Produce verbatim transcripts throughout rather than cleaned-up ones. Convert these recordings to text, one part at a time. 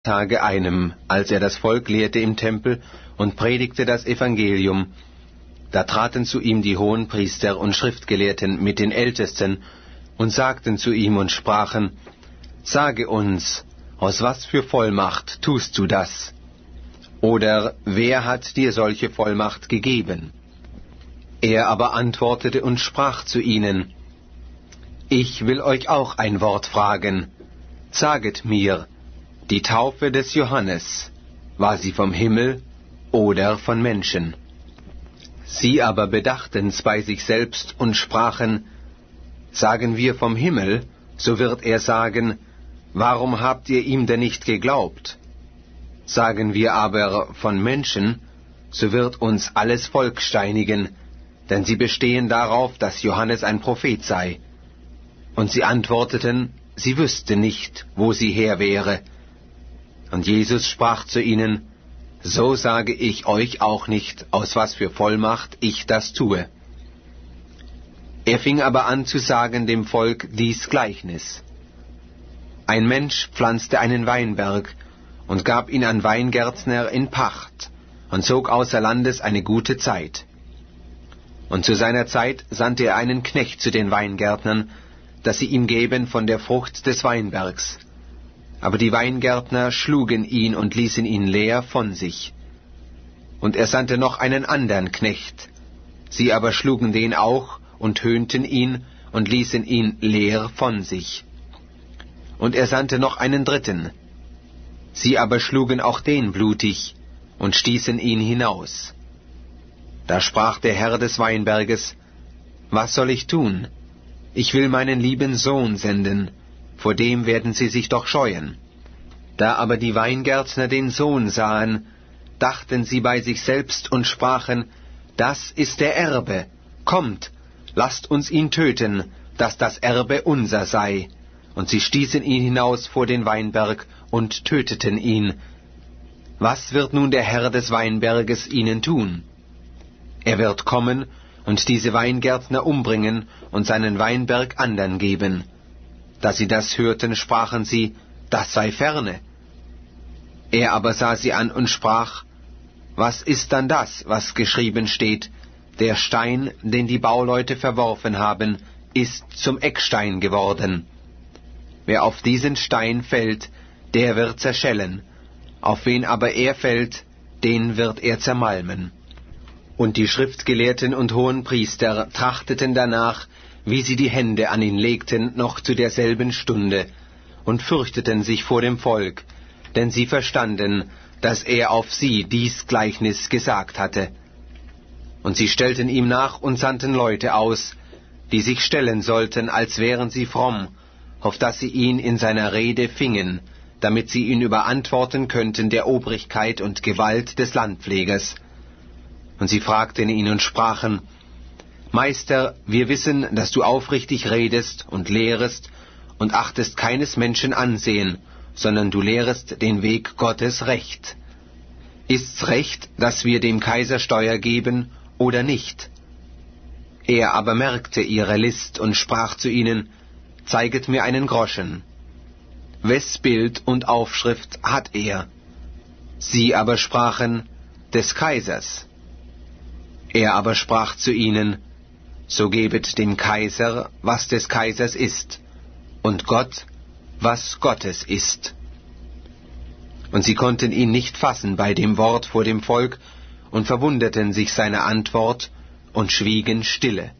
Tage einem, als er das Volk lehrte im Tempel und predigte das Evangelium, da traten zu ihm die Hohenpriester und Schriftgelehrten mit den Ältesten und sagten zu ihm und sprachen: Sage uns, aus was für Vollmacht tust du das? Oder wer hat dir solche Vollmacht gegeben? Er aber antwortete und sprach zu ihnen: Ich will euch auch ein Wort fragen. Saget mir, die Taufe des Johannes, war sie vom Himmel oder von Menschen? Sie aber bedachten's bei sich selbst und sprachen: Sagen wir vom Himmel, so wird er sagen: Warum habt ihr ihm denn nicht geglaubt? Sagen wir aber von Menschen, so wird uns alles Volk steinigen, denn sie bestehen darauf, dass Johannes ein Prophet sei. Und sie antworteten, sie wüsste nicht, wo sie her wäre. Und Jesus sprach zu ihnen: So sage ich euch auch nicht, aus was für Vollmacht ich das tue. Er fing aber an zu sagen dem Volk dies Gleichnis: Ein Mensch pflanzte einen Weinberg und gab ihn an Weingärtner in Pacht und zog außer Landes eine gute Zeit. Und zu seiner Zeit sandte er einen Knecht zu den Weingärtnern, dass sie ihm geben von der Frucht des Weinbergs. Aber die Weingärtner schlugen ihn und ließen ihn leer von sich. Und er sandte noch einen andern Knecht. Sie aber schlugen den auch und höhnten ihn und ließen ihn leer von sich. Und er sandte noch einen dritten. Sie aber schlugen auch den blutig und stießen ihn hinaus. Da sprach der Herr des Weinberges: Was soll ich tun? Ich will meinen lieben Sohn senden, vor dem werden sie sich doch scheuen. Da aber die Weingärtner den Sohn sahen, dachten sie bei sich selbst und sprachen: Das ist der Erbe, kommt, lasst uns ihn töten, dass das Erbe unser sei. Und sie stießen ihn hinaus vor den Weinberg und töteten ihn. Was wird nun der Herr des Weinberges ihnen tun? Er wird kommen und diese Weingärtner umbringen und seinen Weinberg andern geben. Da sie das hörten, sprachen sie: Das sei ferne. Er aber sah sie an und sprach: Was ist dann das, was geschrieben steht? Der Stein, den die Bauleute verworfen haben, ist zum Eckstein geworden. Wer auf diesen Stein fällt, der wird zerschellen. Auf wen aber er fällt, den wird er zermalmen. Und die Schriftgelehrten und Hohenpriester trachteten danach, wie sie die Hände an ihn legten, noch zu derselben Stunde, und fürchteten sich vor dem Volk, denn sie verstanden, dass er auf sie dies Gleichnis gesagt hatte. Und sie stellten ihm nach und sandten Leute aus, die sich stellen sollten, als wären sie fromm, auf dass sie ihn in seiner Rede fingen, damit sie ihn überantworten könnten der Obrigkeit und Gewalt des Landpflegers. Und sie fragten ihn und sprachen: Meister, wir wissen, dass du aufrichtig redest und lehrest und achtest keines Menschen Ansehen, sondern du lehrest den Weg Gottes recht. Ist's recht, dass wir dem Kaiser Steuer geben oder nicht? Er aber merkte ihre List und sprach zu ihnen: Zeiget mir einen Groschen. Wes Bild und Aufschrift hat er? Sie aber sprachen: Des Kaisers. Er aber sprach zu ihnen: So gebet dem Kaiser, was des Kaisers ist, und Gott, was Gottes ist. Und sie konnten ihn nicht fassen bei dem Wort vor dem Volk und verwunderten sich seiner Antwort und schwiegen stille.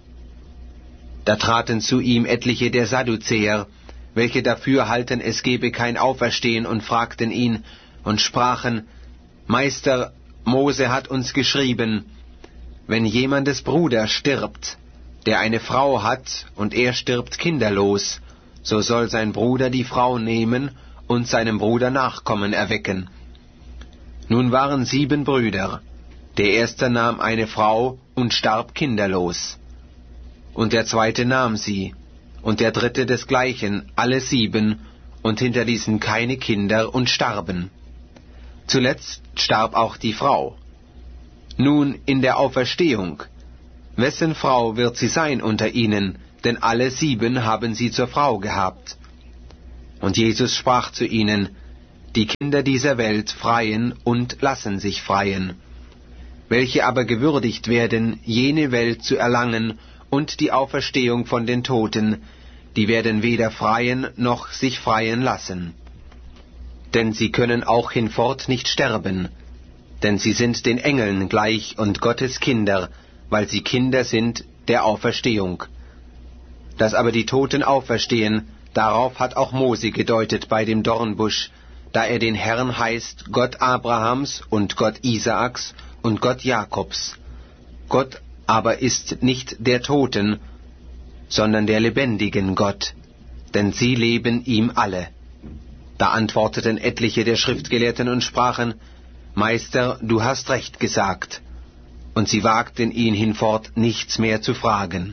Da traten zu ihm etliche der Sadduzäer, welche dafür halten, es gebe kein Auferstehen, und fragten ihn und sprachen: Meister, Mose hat uns geschrieben, wenn jemandes Bruder stirbt, der eine Frau hat, und er stirbt kinderlos, so soll sein Bruder die Frau nehmen und seinem Bruder Nachkommen erwecken. Nun waren sieben Brüder. Der erste nahm eine Frau und starb kinderlos. Und der zweite nahm sie, und der dritte desgleichen, alle sieben, und hinterließen keine Kinder und starben. Zuletzt starb auch die Frau. Nun in der Auferstehung, wessen Frau wird sie sein unter ihnen, denn alle sieben haben sie zur Frau gehabt. Und Jesus sprach zu ihnen: Die Kinder dieser Welt freien und lassen sich freien. Welche aber gewürdigt werden, jene Welt zu erlangen und die Auferstehung von den Toten, die werden weder freien noch sich freien lassen. Denn sie können auch hinfort nicht sterben, denn sie sind den Engeln gleich und Gottes Kinder, weil sie Kinder sind der Auferstehung. Dass aber die Toten auferstehen, darauf hat auch Mose gedeutet bei dem Dornbusch, da er den Herrn heißt, Gott Abrahams und Gott Isaaks und Gott Jakobs. Gott aber ist nicht der Toten, sondern der lebendigen Gott, denn sie leben ihm alle. Da antworteten etliche der Schriftgelehrten und sprachen, Meister, du hast recht gesagt. Und sie wagten ihn hinfort nichts mehr zu fragen.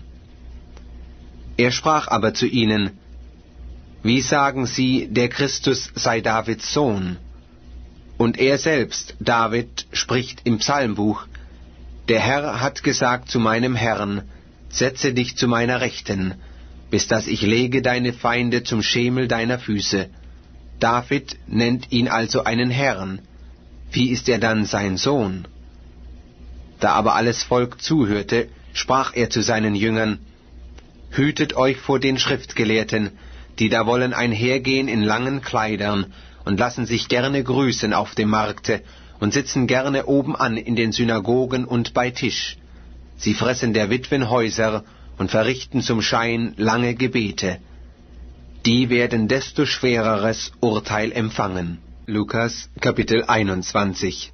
Er sprach aber zu ihnen, Wie sagen sie, der Christus sei Davids Sohn? Und er selbst, David, spricht im Psalmbuch, Der Herr hat gesagt zu meinem Herrn, Setze dich zu meiner Rechten, bis dass ich lege deine Feinde zum Schemel deiner Füße. David nennt ihn also einen Herrn. Wie ist er dann sein Sohn? Da aber alles Volk zuhörte, sprach er zu seinen Jüngern, Hütet euch vor den Schriftgelehrten, die da wollen einhergehen in langen Kleidern und lassen sich gerne grüßen auf dem Markte und sitzen gerne obenan in den Synagogen und bei Tisch. Sie fressen der Witwen Häuser und verrichten zum Schein lange Gebete. Die werden desto schwereres Urteil empfangen. Lukas Kapitel einundzwanzig.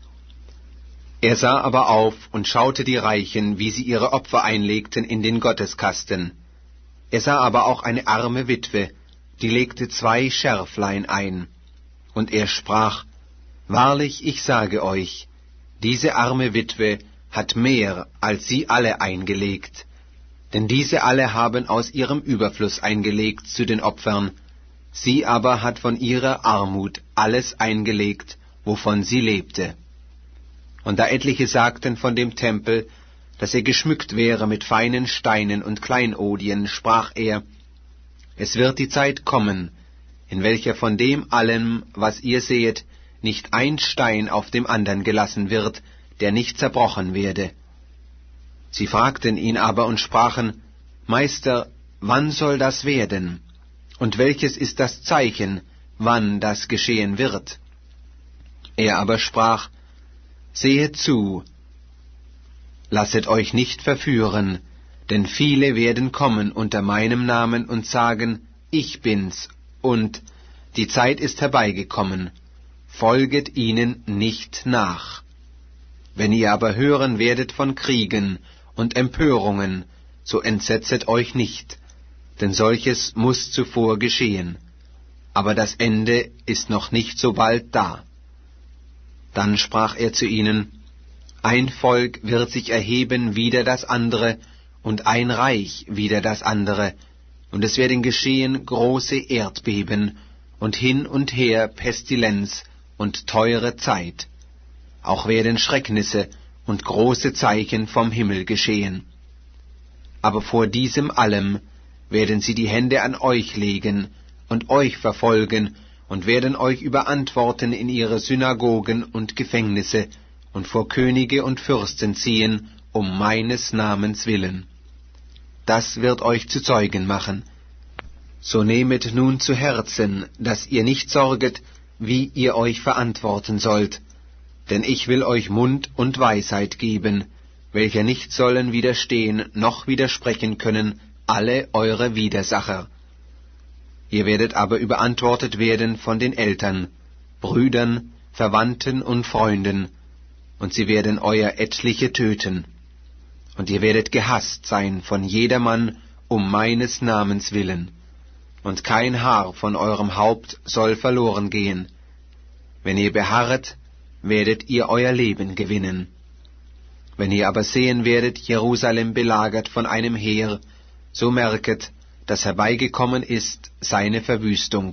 Er sah aber auf und schaute die Reichen, wie sie ihre Opfer einlegten in den Gotteskasten. Er sah aber auch eine arme Witwe, die legte zwei Scherflein ein. Und er sprach, Wahrlich, ich sage euch, diese arme Witwe hat mehr als sie alle eingelegt. Denn diese alle haben aus ihrem Überfluss eingelegt zu den Opfern, sie aber hat von ihrer Armut alles eingelegt, wovon sie lebte. Und da etliche sagten von dem Tempel, dass er geschmückt wäre mit feinen Steinen und Kleinodien, sprach er, Es wird die Zeit kommen, in welcher von dem allem, was ihr sehet, nicht ein Stein auf dem andern gelassen wird, der nicht zerbrochen werde. Sie fragten ihn aber und sprachen, Meister, wann soll das werden? Und welches ist das Zeichen, wann das geschehen wird? Er aber sprach, Sehet zu, lasset euch nicht verführen, denn viele werden kommen unter meinem Namen und sagen, ich bin's, und die Zeit ist herbeigekommen, folget ihnen nicht nach. Wenn ihr aber hören werdet von Kriegen und Empörungen, so entsetzet euch nicht, denn solches muß zuvor geschehen. Aber das Ende ist noch nicht so bald da. Dann sprach er zu ihnen, Ein Volk wird sich erheben wider das andere, und ein Reich wider das andere, und es werden geschehen große Erdbeben, und hin und her Pestilenz und teure Zeit. Auch werden Schrecknisse und große Zeichen vom Himmel geschehen. Aber vor diesem allem werden sie die Hände an euch legen und euch verfolgen und werden euch überantworten in ihre Synagogen und Gefängnisse und vor Könige und Fürsten ziehen, um meines Namens willen. Das wird euch zu Zeugen machen. So nehmet nun zu Herzen, dass ihr nicht sorget, wie ihr euch verantworten sollt, denn ich will euch Mund und Weisheit geben, welcher nicht sollen widerstehen noch widersprechen können alle eure Widersacher. Ihr werdet aber überantwortet werden von den Eltern, Brüdern, Verwandten und Freunden, und sie werden euer etliche töten. Und ihr werdet gehasst sein von jedermann um meines Namens willen, und kein Haar von eurem Haupt soll verloren gehen. Wenn ihr beharret, werdet ihr euer Leben gewinnen. Wenn ihr aber sehen werdet Jerusalem belagert von einem Heer, so merket, dass herbeigekommen ist seine Verwüstung.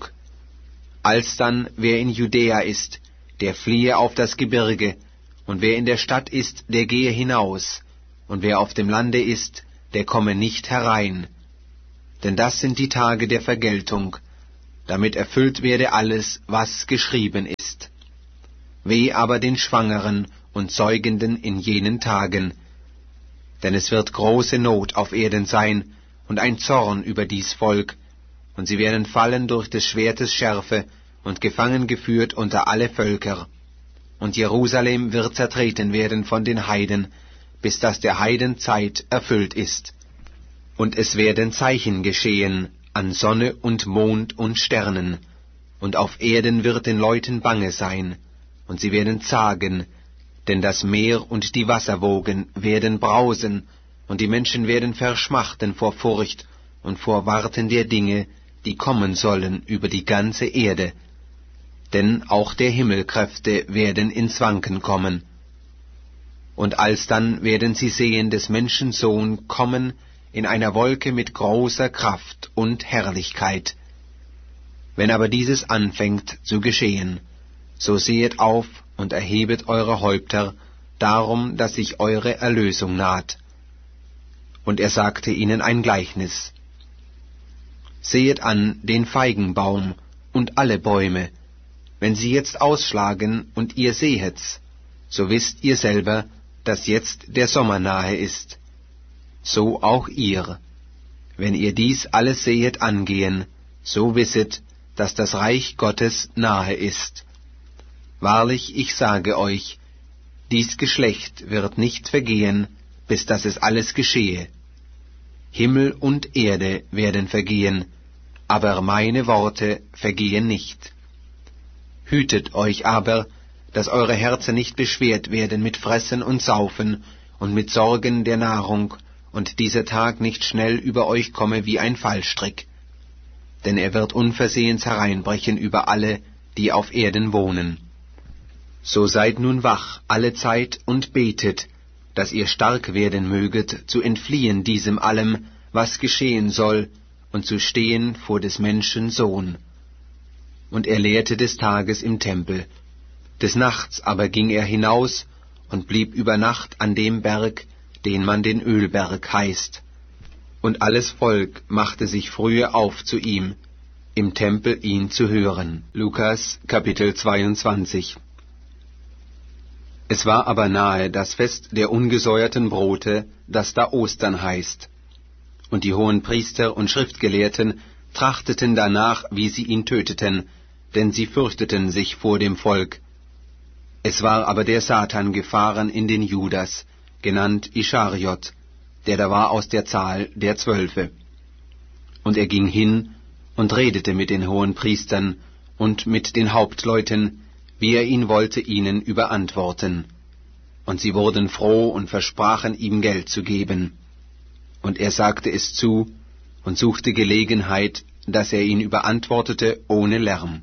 Alsdann, wer in Judäa ist, der fliehe auf das Gebirge, und wer in der Stadt ist, der gehe hinaus, und wer auf dem Lande ist, der komme nicht herein. Denn das sind die Tage der Vergeltung, damit erfüllt werde alles, was geschrieben ist. Weh aber den Schwangeren und Säugenden in jenen Tagen, denn es wird große Not auf Erden sein und ein Zorn über dies Volk, und sie werden fallen durch des Schwertes Schärfe und gefangen geführt unter alle Völker. Und Jerusalem wird zertreten werden von den Heiden, bis dass der Heiden Zeit erfüllt ist. Und es werden Zeichen geschehen an Sonne und Mond und Sternen, und auf Erden wird den Leuten bange sein, und sie werden zagen, denn das Meer und die Wasserwogen werden brausen, und die Menschen werden verschmachten vor Furcht und vor Warten der Dinge, die kommen sollen über die ganze Erde. Denn auch der Himmelkräfte werden ins Wanken kommen. Und alsdann werden sie sehen des Menschen Sohn kommen in einer Wolke mit großer Kraft und Herrlichkeit. Wenn aber dieses anfängt zu geschehen, so sehet auf und erhebet eure Häupter, darum, dass sich eure Erlösung naht. Und er sagte ihnen ein Gleichnis. Sehet an den Feigenbaum und alle Bäume. Wenn sie jetzt ausschlagen und ihr sehet's, so wisst ihr selber, dass jetzt der Sommer nahe ist. So auch ihr. Wenn ihr dies alles sehet angehen, so wisset, dass das Reich Gottes nahe ist. Wahrlich, ich sage euch, dies Geschlecht wird nicht vergehen, bis dass es alles geschehe. Himmel und Erde werden vergehen, aber meine Worte vergehen nicht. Hütet euch aber, dass eure Herzen nicht beschwert werden mit Fressen und Saufen und mit Sorgen der Nahrung, und dieser Tag nicht schnell über euch komme wie ein Fallstrick. Denn er wird unversehens hereinbrechen über alle, die auf Erden wohnen. So seid nun wach alle Zeit und betet, dass ihr stark werden möget, zu entfliehen diesem allem, was geschehen soll, und zu stehen vor des Menschen Sohn. Und er lehrte des Tages im Tempel. Des Nachts aber ging er hinaus und blieb über Nacht an dem Berg, den man den Ölberg heißt. Und alles Volk machte sich frühe auf zu ihm, im Tempel ihn zu hören. Lukas Kapitel zweiundzwanzig. Es war aber nahe das Fest der ungesäuerten Brote, das da Ostern heißt. Und die hohen Priester und Schriftgelehrten trachteten danach, wie sie ihn töteten, denn sie fürchteten sich vor dem Volk. Es war aber der Satan gefahren in den Judas, genannt Ischariot, der da war aus der Zahl der Zwölfe. Und er ging hin und redete mit den hohen Priestern und mit den Hauptleuten, wie er ihn wollte ihnen überantworten. Und sie wurden froh und versprachen ihm Geld zu geben. Und er sagte es zu und suchte Gelegenheit, dass er ihn überantwortete ohne Lärm.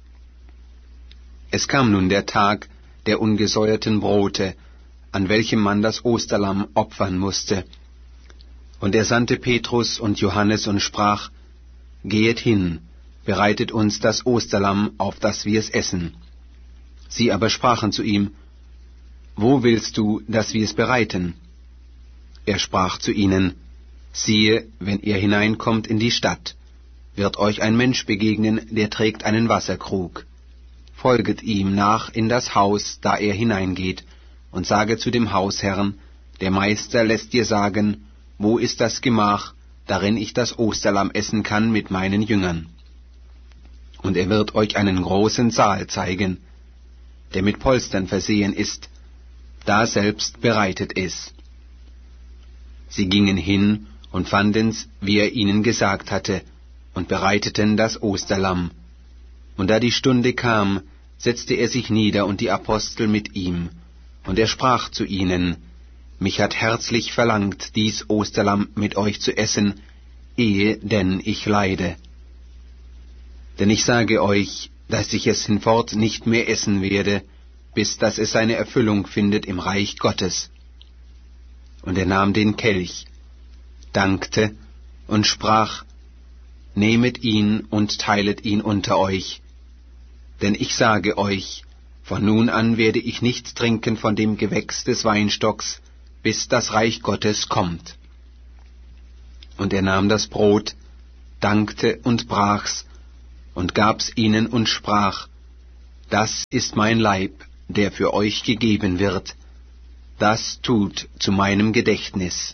Es kam nun der Tag der ungesäuerten Brote, an welchem man das Osterlamm opfern musste. Und er sandte Petrus und Johannes und sprach, Gehet hin, bereitet uns das Osterlamm, auf das wir es essen. Sie aber sprachen zu ihm, Wo willst du, dass wir es bereiten? Er sprach zu ihnen, Siehe, wenn ihr hineinkommt in die Stadt, wird euch ein Mensch begegnen, der trägt einen Wasserkrug. Folget ihm nach in das Haus, da er hineingeht, und sage zu dem Hausherrn, der Meister lässt dir sagen, wo ist das Gemach, darin ich das Osterlamm essen kann mit meinen Jüngern. Und er wird euch einen großen Saal zeigen, der mit Polstern versehen ist, da selbst bereitet es. Sie gingen hin und fanden's, wie er ihnen gesagt hatte, und bereiteten das Osterlamm. Und da die Stunde kam, setzte er sich nieder und die Apostel mit ihm. Und er sprach zu ihnen, Mich hat herzlich verlangt, dies Osterlamm mit euch zu essen, ehe denn ich leide. Denn ich sage euch, dass ich es hinfort nicht mehr essen werde, bis dass es seine Erfüllung findet im Reich Gottes. Und er nahm den Kelch, dankte und sprach, Nehmet ihn und teilet ihn unter euch. Denn ich sage euch, von nun an werde ich nicht trinken von dem Gewächs des Weinstocks, bis das Reich Gottes kommt. Und er nahm das Brot, dankte und brach's, und gab's ihnen und sprach, das ist mein Leib, der für euch gegeben wird, das tut zu meinem Gedächtnis.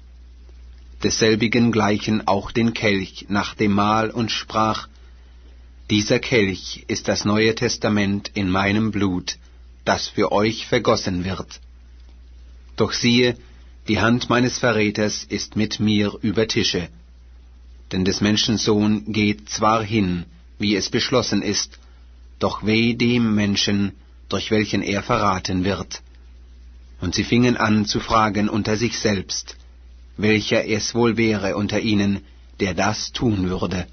Desselbigen gleichen auch den Kelch nach dem Mahl und sprach, dieser Kelch ist das Neue Testament in meinem Blut, das für euch vergossen wird. Doch siehe, die Hand meines Verräters ist mit mir über Tische. Denn des Menschen Sohn geht zwar hin, wie es beschlossen ist, doch weh dem Menschen, durch welchen er verraten wird. Und sie fingen an zu fragen unter sich selbst, welcher es wohl wäre unter ihnen, der das tun würde.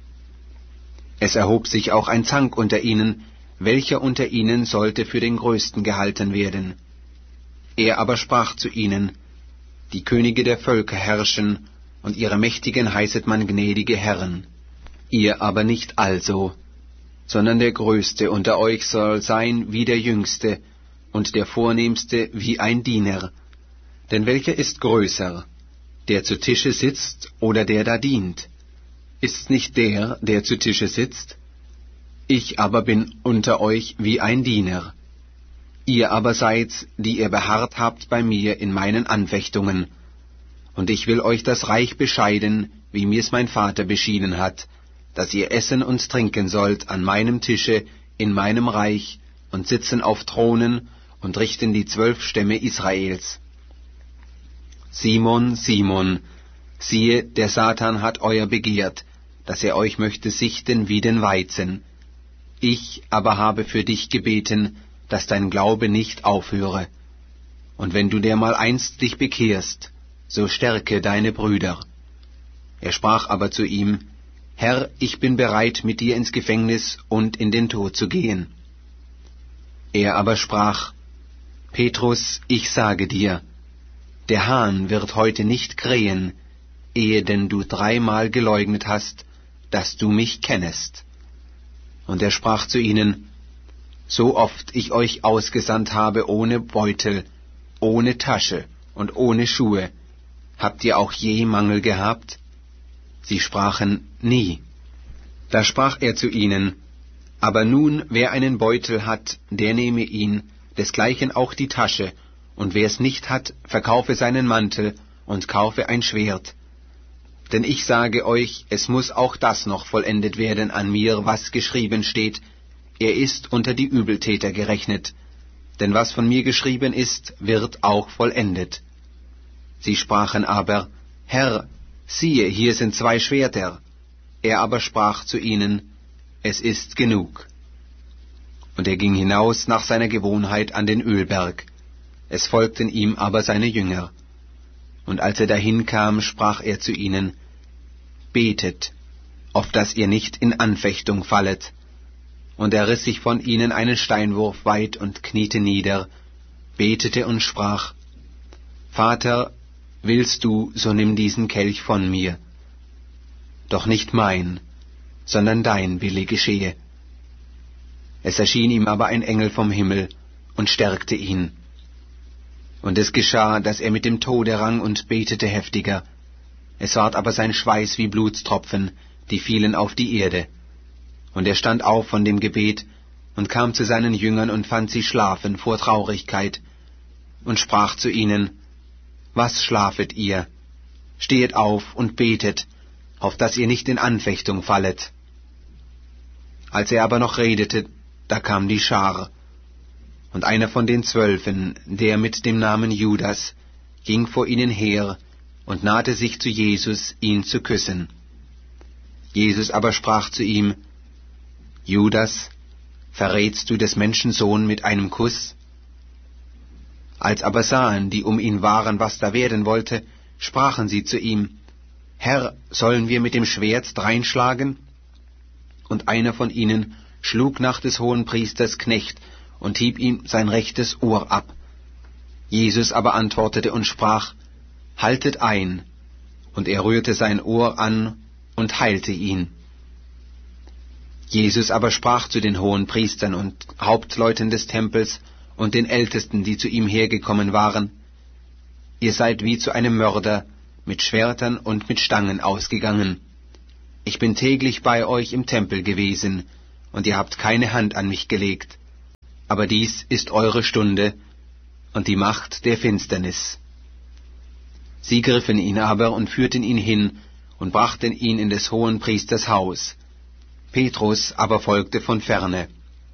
Es erhob sich auch ein Zank unter ihnen, welcher unter ihnen sollte für den Größten gehalten werden. Er aber sprach zu ihnen, die Könige der Völker herrschen, und ihre Mächtigen heißet man gnädige Herren. Ihr aber nicht also, sondern der Größte unter euch soll sein wie der Jüngste, und der Vornehmste wie ein Diener. Denn welcher ist größer, der zu Tische sitzt oder der da dient? Ist's nicht der, der zu Tische sitzt? Ich aber bin unter euch wie ein Diener. Ihr aber seid, die ihr beharrt habt bei mir in meinen Anfechtungen. Und ich will euch das Reich bescheiden, wie mir's mein Vater beschieden hat, dass ihr essen und trinken sollt an meinem Tische in meinem Reich und sitzen auf Thronen und richten die zwölf Stämme Israels. Simon, Simon, siehe, der Satan hat euer begehrt, dass er euch möchte sichten wie den Weizen. Ich aber habe für dich gebeten, dass dein Glaube nicht aufhöre. Und wenn du dermal einst dich bekehrst, so stärke deine Brüder. Er sprach aber zu ihm, Herr, ich bin bereit, mit dir ins Gefängnis und in den Tod zu gehen. Er aber sprach, Petrus, ich sage dir, der Hahn wird heute nicht krähen, ehe denn du dreimal geleugnet hast, dass du mich kennest. Und er sprach zu ihnen, so oft ich euch ausgesandt habe ohne Beutel, ohne Tasche und ohne Schuhe, habt ihr auch je Mangel gehabt? Sie sprachen, nie. Da sprach er zu ihnen, aber nun, wer einen Beutel hat, der nehme ihn, desgleichen auch die Tasche, und wer es nicht hat, verkaufe seinen Mantel und kaufe ein Schwert. Denn ich sage euch, es muß auch das noch vollendet werden an mir, was geschrieben steht, er ist unter die Übeltäter gerechnet. Denn was von mir geschrieben ist, wird auch vollendet. Sie sprachen aber, Herr, siehe, hier sind zwei Schwerter. Er aber sprach zu ihnen, es ist genug. Und er ging hinaus nach seiner Gewohnheit an den Ölberg. Es folgten ihm aber seine Jünger. Und als er dahin kam, sprach er zu ihnen, betet, auf dass ihr nicht in Anfechtung fallet. Und er riss sich von ihnen einen Steinwurf weit und kniete nieder, betete und sprach, Vater, willst du, so nimm diesen Kelch von mir. Doch nicht mein, sondern dein Wille geschehe. Es erschien ihm aber ein Engel vom Himmel und stärkte ihn. Und es geschah, dass er mit dem Tode rang und betete heftiger. Es ward aber sein Schweiß wie Blutstropfen, die fielen auf die Erde. Und er stand auf von dem Gebet und kam zu seinen Jüngern und fand sie schlafen vor Traurigkeit und sprach zu ihnen, was schlafet ihr? Stehet auf und betet, auf dass ihr nicht in Anfechtung fallet. Als er aber noch redete, da kam die Schar. Und einer von den Zwölfen, der mit dem Namen Judas, ging vor ihnen her und nahte sich zu Jesus, ihn zu küssen. Jesus aber sprach zu ihm, Judas, verrätst du des Menschen Sohn mit einem Kuss? Als aber sahen, die um ihn waren, was da werden wollte, sprachen sie zu ihm, Herr, sollen wir mit dem Schwert dreinschlagen? Und einer von ihnen schlug nach des Hohenpriesters Knecht und hieb ihm sein rechtes Ohr ab. Jesus aber antwortete und sprach, haltet ein, und er rührte sein Ohr an und heilte ihn. Jesus aber sprach zu den Hohenpriestern und Hauptleuten des Tempels und den Ältesten, die zu ihm hergekommen waren, ihr seid wie zu einem Mörder mit Schwertern und mit Stangen ausgegangen. ich bin täglich bei euch im Tempel gewesen, und ihr habt keine Hand an mich gelegt. Aber dies ist eure Stunde und die Macht der Finsternis. Sie griffen ihn aber und führten ihn hin und brachten ihn in des Hohenpriesters Haus. Petrus aber folgte von ferne.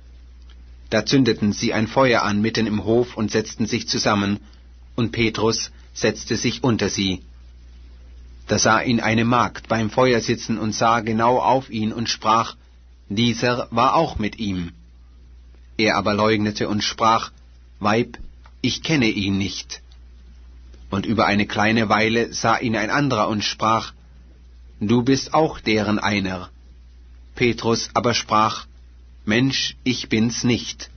Da zündeten sie ein Feuer an mitten im Hof und setzten sich zusammen, und Petrus setzte sich unter sie. Da sah ihn eine Magd beim Feuer sitzen und sah genau auf ihn und sprach, dieser war auch mit ihm. Er aber leugnete und sprach, Weib, ich kenne ihn nicht. Und über eine kleine Weile sah ihn ein anderer und sprach, du bist auch deren einer. Petrus aber sprach, Mensch, ich bin's nicht.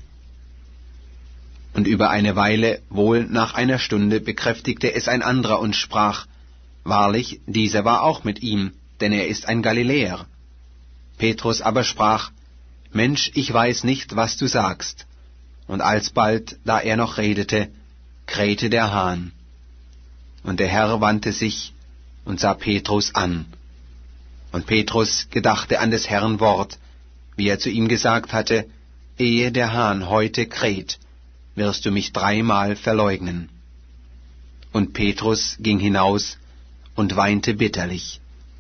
Und über eine Weile, wohl nach einer Stunde, bekräftigte es ein anderer und sprach, wahrlich, dieser war auch mit ihm, denn er ist ein Galiläer. Petrus aber sprach, Mensch, ich weiß nicht, was du sagst. Und alsbald, da er noch redete, krähte der Hahn. Und der Herr wandte sich und sah Petrus an. Und Petrus gedachte an des Herrn Wort, wie er zu ihm gesagt hatte, ehe der Hahn heute kräht, wirst du mich dreimal verleugnen. Und Petrus ging hinaus und weinte bitterlich.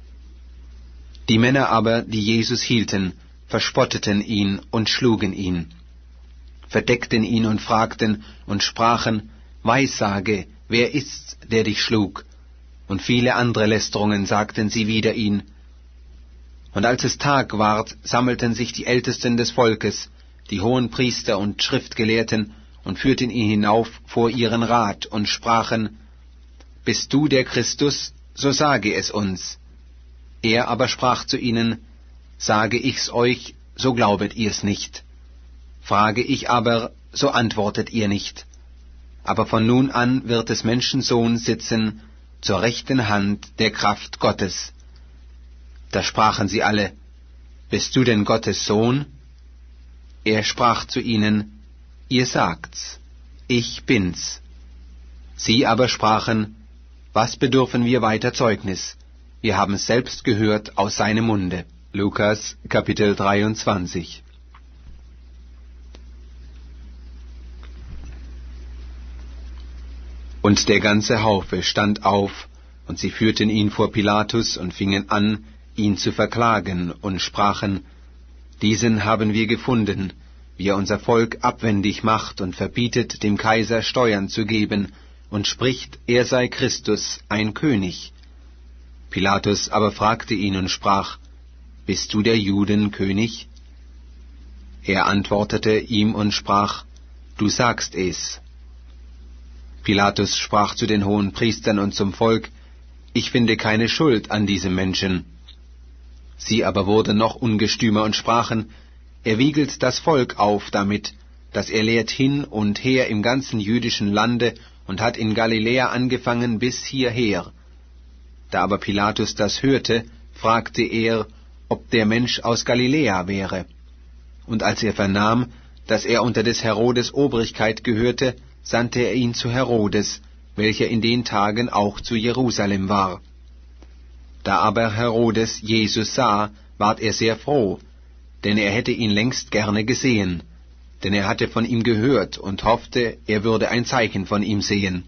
Die Männer aber, die Jesus hielten, verspotteten ihn und schlugen ihn, verdeckten ihn und fragten und sprachen, Weissage, wer ist's, der dich schlug? Und viele andere Lästerungen sagten sie wider ihn. Und als es Tag ward, sammelten sich die Ältesten des Volkes, die Hohenpriester und Schriftgelehrten, und führten ihn hinauf vor ihren Rat und sprachen, Bist du der Christus, so sage es uns. Er aber sprach zu ihnen, Sage ich's euch, so glaubet ihr's nicht. Frage ich aber, so antwortet ihr nicht. Aber von nun an wird des Menschen Sohn sitzen zur rechten Hand der Kraft Gottes. Da sprachen sie alle, Bist du denn Gottes Sohn? Er sprach zu ihnen, Ihr sagt's, ich bin's. Sie aber sprachen, Was bedürfen wir weiter Zeugnis? Wir haben's selbst gehört aus seinem Munde. Lukas, Kapitel dreiundzwanzig. Und der ganze Haufe stand auf, und sie führten ihn vor Pilatus und fingen an, ihn zu verklagen, und sprachen, Diesen haben wir gefunden, wie er unser Volk abwendig macht und verbietet, dem Kaiser Steuern zu geben, und spricht, er sei Christus, ein König. Pilatus aber fragte ihn und sprach, Bist du der Juden König? Er antwortete ihm und sprach, Du sagst es. Pilatus sprach zu den Hohenpriestern und zum Volk, Ich finde keine Schuld an diesem Menschen. Sie aber wurden noch ungestümer und sprachen, Er wiegelt das Volk auf damit, dass er lehrt hin und her im ganzen jüdischen Lande und hat in Galiläa angefangen bis hierher. Da aber Pilatus das hörte, fragte er, ob der Mensch aus Galiläa wäre. Und als er vernahm, dass er unter des Herodes Obrigkeit gehörte, sandte er ihn zu Herodes, welcher in den Tagen auch zu Jerusalem war. Da aber Herodes Jesus sah, ward er sehr froh, denn er hätte ihn längst gerne gesehen, denn er hatte von ihm gehört und hoffte, er würde ein Zeichen von ihm sehen.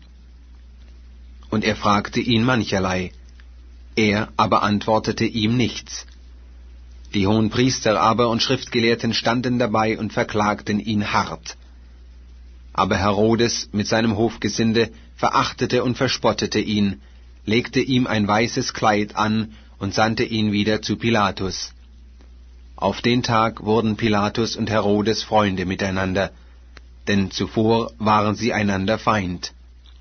Und er fragte ihn mancherlei, er aber antwortete ihm nichts. Die Hohenpriester aber und Schriftgelehrten standen dabei und verklagten ihn hart. Aber Herodes mit seinem Hofgesinde verachtete und verspottete ihn, legte ihm ein weißes Kleid an und sandte ihn wieder zu Pilatus. Auf den Tag wurden Pilatus und Herodes Freunde miteinander, denn zuvor waren sie einander Feind.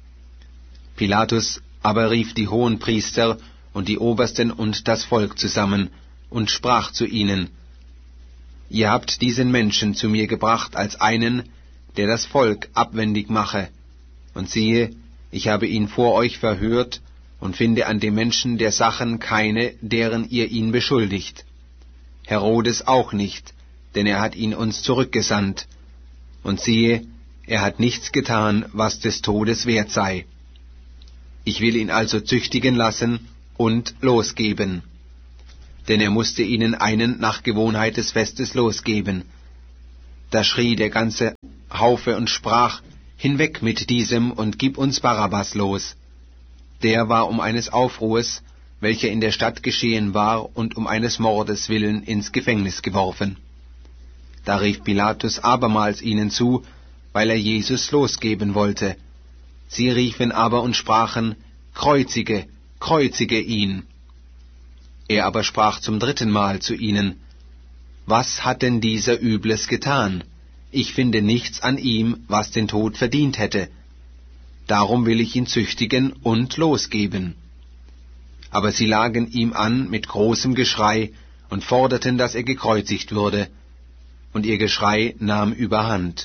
Pilatus aber rief die Hohenpriester und die Obersten und das Volk zusammen und sprach zu ihnen, Ihr habt diesen Menschen zu mir gebracht als einen, der das Volk abwendig mache. Und siehe, ich habe ihn vor euch verhört und finde an dem Menschen der Sachen keine, deren ihr ihn beschuldigt. Herodes auch nicht, denn er hat ihn uns zurückgesandt. Und siehe, er hat nichts getan, was des Todes wert sei. Ich will ihn also züchtigen lassen und losgeben. denn er musste ihnen einen nach Gewohnheit des Festes losgeben. Da schrie der ganze Haufe und sprach: Hinweg mit diesem und gib uns Barabbas los. Der war um eines Aufruhrs, welcher in der Stadt geschehen war, und um eines Mordes willen ins Gefängnis geworfen. Da rief Pilatus abermals ihnen zu, weil er Jesus losgeben wollte. Sie riefen aber und sprachen: Kreuzige, kreuzige ihn. Er aber sprach zum dritten Mal zu ihnen: Was hat denn dieser Übles getan? Ich finde nichts an ihm, was den Tod verdient hätte. Darum will ich ihn züchtigen und losgeben. Aber sie lagen ihm an mit großem Geschrei und forderten, dass er gekreuzigt würde. Und ihr Geschrei nahm überhand.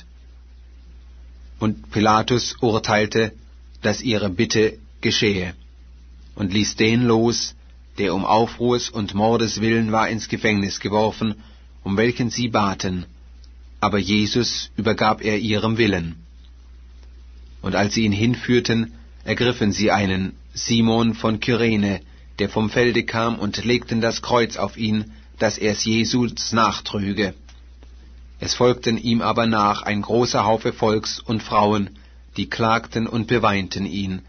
Und Pilatus urteilte, dass ihre Bitte geschehe, und ließ den los, der um Aufruhrs und Mordes willen war ins Gefängnis geworfen, um welchen sie baten. Aber Jesus übergab er ihrem Willen. Und als sie ihn hinführten, ergriffen sie einen, Simon von Kyrene, der vom Felde kam, und legten das Kreuz auf ihn, dass er es Jesus nachtrüge. Es folgten ihm aber nach ein großer Haufe Volks und Frauen, die klagten und beweinten ihn.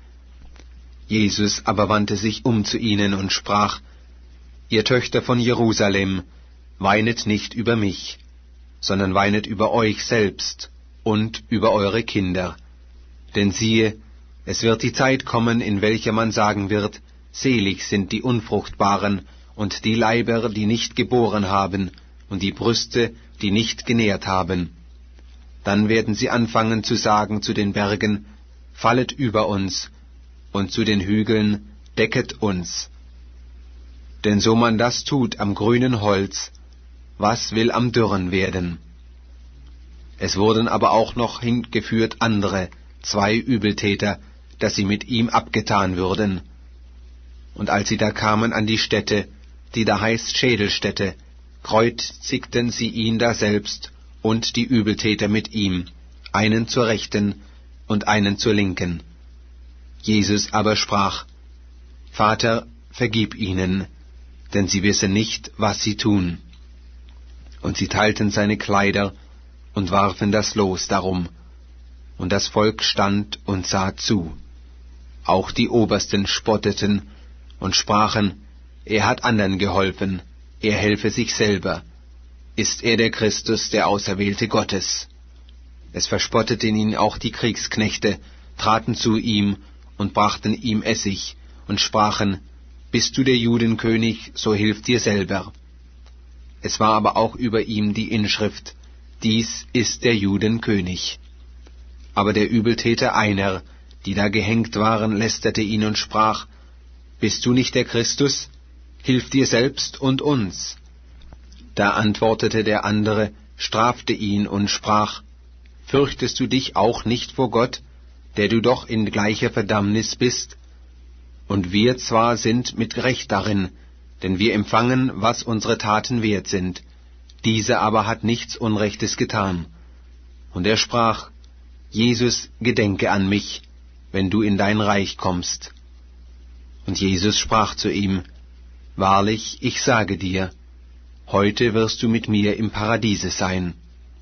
Jesus aber wandte sich um zu ihnen und sprach: Ihr Töchter von Jerusalem, weinet nicht über mich, sondern weinet über euch selbst und über eure Kinder. Denn siehe, es wird die Zeit kommen, in welcher man sagen wird: Selig sind die Unfruchtbaren und die Leiber, die nicht geboren haben, und die Brüste, die nicht genährt haben. Dann werden sie anfangen zu sagen zu den Bergen: Fallet über uns, und zu den Hügeln: Decket uns. Denn so man das tut am grünen Holz, was will am dürren werden? Es wurden aber auch noch hingeführt andere, zwei Übeltäter, dass sie mit ihm abgetan würden. Und als sie da kamen an die Stätte, die da heißt Schädelstätte, kreuzigten sie ihn daselbst und die Übeltäter mit ihm, einen zur Rechten und einen zur Linken. Jesus aber sprach: Vater, vergib ihnen, denn sie wissen nicht, was sie tun. Und sie teilten seine Kleider und warfen das Los darum. Und das Volk stand und sah zu. Auch die Obersten spotteten und sprachen: Er hat anderen geholfen, er helfe sich selber. Ist er der Christus, der Auserwählte Gottes? Es verspotteten ihn auch die Kriegsknechte, traten zu ihm und brachten ihm Essig und sprachen: Bist du der Judenkönig, so hilf dir selber. Es war aber auch über ihm die Inschrift: Dies ist der Judenkönig. Aber der Übeltäter einer, die da gehängt waren, lästerte ihn und sprach: Bist du nicht der Christus? Hilf dir selbst und uns. Da antwortete der andere, strafte ihn und sprach: Fürchtest du dich auch nicht vor Gott, der du doch in gleicher Verdammnis bist? Und wir zwar sind mit Recht darin, denn wir empfangen, was unsere Taten wert sind. Dieser aber hat nichts Unrechtes getan. Und er sprach: Jesus, gedenke an mich, wenn du in dein Reich kommst. Und Jesus sprach zu ihm: Wahrlich, ich sage dir, heute wirst du mit mir im Paradiese sein.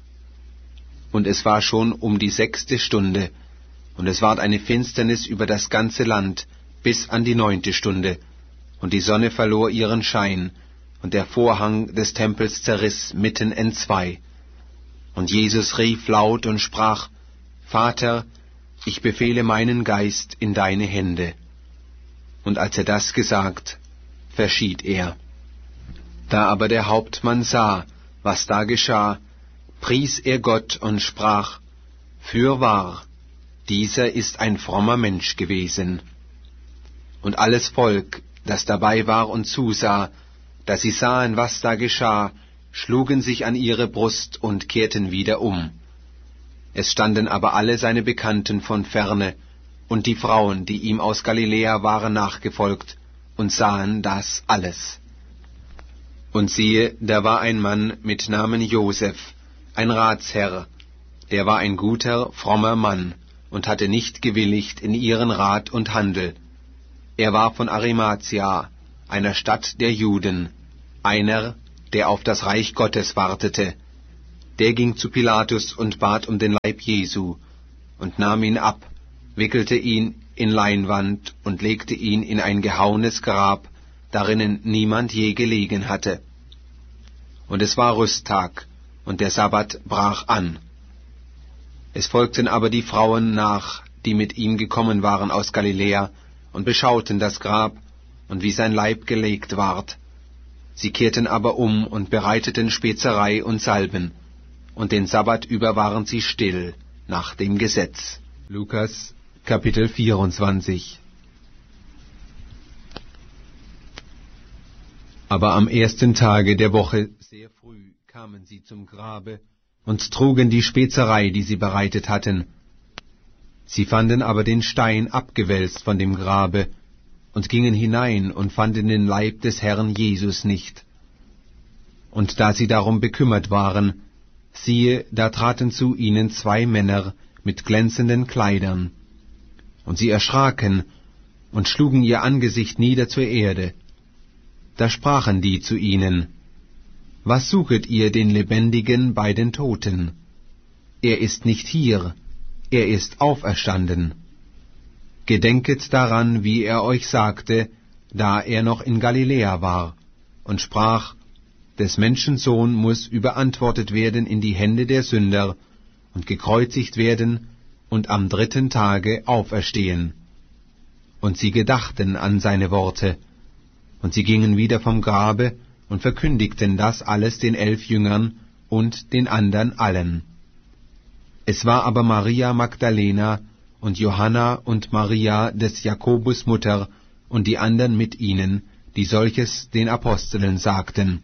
Und es war schon um die sechste Stunde, und es ward eine Finsternis über das ganze Land bis an die neunte Stunde, und die Sonne verlor ihren Schein, und der Vorhang des Tempels zerriss mitten entzwei. Und Jesus rief laut und sprach: Vater, ich befehle meinen Geist in deine Hände. Und als er das gesagt, verschied er. Da aber der Hauptmann sah, was da geschah, pries er Gott und sprach: Fürwahr, dieser ist ein frommer Mensch gewesen. Und alles Volk, das dabei war und zusah, da sie sahen, was da geschah, schlugen sich an ihre Brust und kehrten wieder um. Es standen aber alle seine Bekannten von ferne, und die Frauen, die ihm aus Galiläa waren, nachgefolgt, und sahen das alles. Und siehe, da war ein Mann mit Namen Joseph, ein Ratsherr, der war ein guter, frommer Mann, und hatte nicht gewilligt in ihren Rat und Handel. Er war von Arimathia, einer Stadt der Juden, einer, der auf das Reich Gottes wartete. Der ging zu Pilatus und bat um den Leib Jesu und nahm ihn ab, wickelte ihn in Leinwand und legte ihn in ein gehauenes Grab, darinnen niemand je gelegen hatte. Und es war Rüsttag, und der Sabbat brach an. Es folgten aber die Frauen nach, die mit ihm gekommen waren aus Galiläa, und beschauten das Grab und wie sein Leib gelegt ward. Sie kehrten aber um und bereiteten Spezerei und Salben, und den Sabbat über waren sie still, nach dem Gesetz. Lukas, Kapitel vierundzwanzig. Aber am ersten Tage der Woche sehr früh kamen sie zum Grabe und trugen die Spezerei, die sie bereitet hatten. Sie fanden aber den Stein abgewälzt von dem Grabe und gingen hinein und fanden den Leib des Herrn Jesus nicht. Und da sie darum bekümmert waren, siehe, da traten zu ihnen zwei Männer mit glänzenden Kleidern. Und sie erschraken und schlugen ihr Angesicht nieder zur Erde. Da sprachen die zu ihnen: Was suchet ihr den Lebendigen bei den Toten? Er ist nicht hier, er ist auferstanden. Gedenket daran, wie er euch sagte, da er noch in Galiläa war, und sprach: Des Menschen Sohn muß überantwortet werden in die Hände der Sünder und gekreuzigt werden und am dritten Tage auferstehen. Und sie gedachten an seine Worte. Und sie gingen wieder vom Grabe und verkündigten das alles den elf Jüngern und den andern allen. Es war aber Maria Magdalena und Johanna und Maria des Jakobus Mutter und die andern mit ihnen, die solches den Aposteln sagten.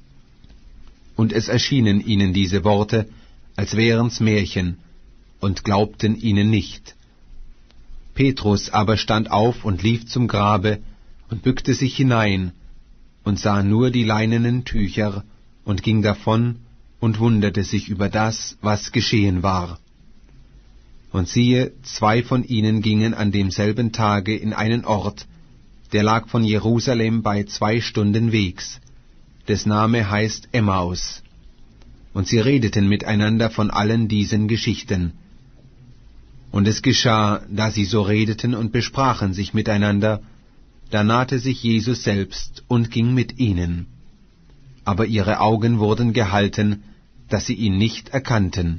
Und es erschienen ihnen diese Worte, als wären's Märchen, und glaubten ihnen nicht. Petrus aber stand auf und lief zum Grabe und bückte sich hinein und sah nur die leinenen Tücher und ging davon und wunderte sich über das, was geschehen war. Und siehe, zwei von ihnen gingen an demselben Tage in einen Ort, der lag von Jerusalem bei zwei Stunden Wegs, des Name heißt Emmaus. Und sie redeten miteinander von allen diesen Geschichten. Und es geschah, da sie so redeten und besprachen sich miteinander, da nahte sich Jesus selbst und ging mit ihnen. Aber ihre Augen wurden gehalten, dass sie ihn nicht erkannten.